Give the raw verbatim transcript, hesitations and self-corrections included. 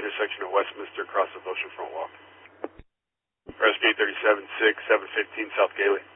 intersection of Westminster across the Oceanfront Walk. Rescue thirty-seven six, seven fifteen South Gailey.